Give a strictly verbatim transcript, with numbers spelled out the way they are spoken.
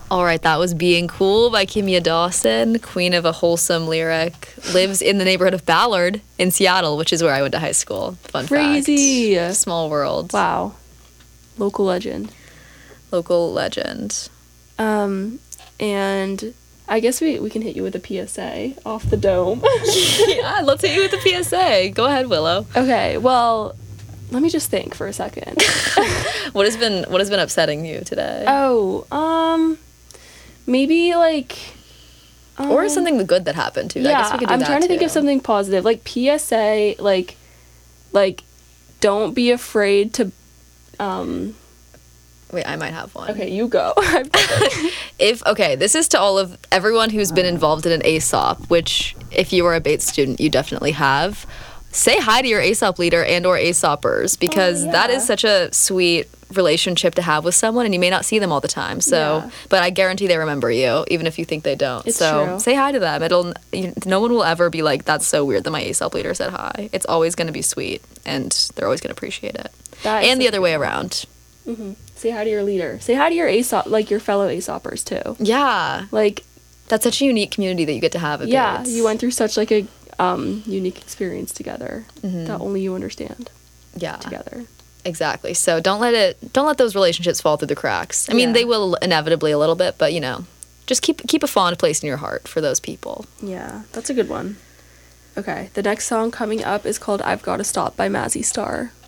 All right, that was Being Cool by Kimya Dawson, queen of a wholesome lyric. Lives in the neighborhood of Ballard in Seattle, which is where I went to high school. Fun Crazy. fact. Small world. Wow. Local legend. Local legend. Um, and I guess we, we can hit you with a P S A off the dome. Yeah, let's hit you with the P S A. Go ahead, Willow. Okay, well, let me just think for a second. What has been what has been upsetting you today? Oh, um, maybe like... Um, or something good that happened too. Yeah, I guess we could do I'm that trying to think too. of something positive. Like P S A, like, like, don't be afraid to, um... Wait, I might have one. Okay, you go. If okay, this is to all of everyone who's been involved in an A S O P, which if you are a Bates student, you definitely have. Say hi to your A S O P leader and or ASOPers because Oh, yeah. that is such a sweet relationship to have with someone, and you may not see them all the time. So, Yeah. but I guarantee they remember you, even if you think they don't. It's so true. say hi to them. It'll you, no one will ever be like, "That's so weird that my A S O P leader said hi." It's always going to be sweet, and they're always going to appreciate it. That is And the such other a way good one. around. Mm-hmm. Say hi to your leader. Say hi to your ASOP, like your fellow ASOPers too. Yeah, Like, that's such a unique community that you get to have. At yeah, Bates. you went through such like a um, unique experience together Mhm. that only you understand Yeah. together. Exactly. So don't let it don't let those relationships fall through the cracks. I mean, Yeah. they will inevitably a little bit, but you know, just keep keep a fond place in your heart for those people. Yeah, that's a good one. Okay, the next song coming up is called "I've Gotta Stop" by Mazzy Star.